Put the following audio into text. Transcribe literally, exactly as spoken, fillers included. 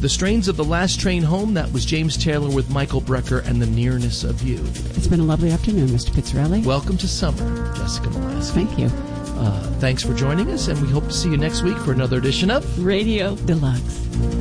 The Strains of the Last Train Home. That was James Taylor with Michael Brecker and The Nearness of You. It's been a lovely afternoon, Mister Pizzarelli. Welcome to summer, Jessica Molaski. Thank you. Uh, thanks for joining us, and we hope to see you next week for another edition of Radio Deluxe.